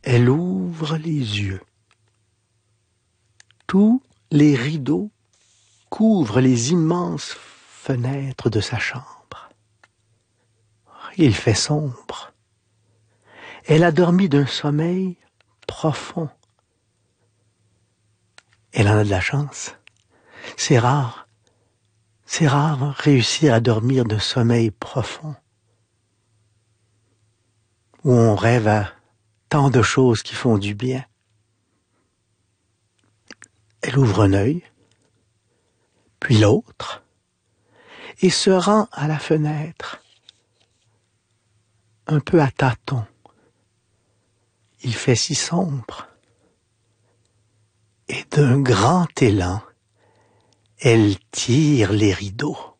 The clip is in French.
Elle ouvre les yeux. Tous les rideaux couvrent les immenses fenêtres de sa chambre. Il fait sombre. Elle a dormi d'un sommeil profond. Elle en a de la chance. C'est rare réussir à dormir d'un sommeil profond, où on rêve à tant de choses qui font du bien. Elle ouvre un œil, puis l'autre, et se rend à la fenêtre, un peu à tâtons. Il fait si sombre. Et d'un grand élan, elle tire les rideaux.